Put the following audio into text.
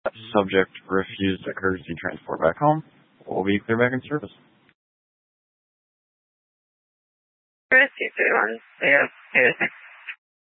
Subject refused a courtesy transport back home. We'll be clear back in service. Courtesy 31, 006.